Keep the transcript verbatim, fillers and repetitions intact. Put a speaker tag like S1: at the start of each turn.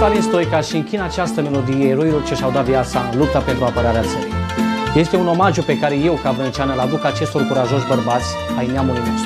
S1: Călin Stoica și închin această melodie eroilor ce și-au dat viața în lupta pentru apărarea țării. Este un omagiu pe care eu, ca vrâncean, îl aduc acestor curajoși bărbați ai neamului nostru.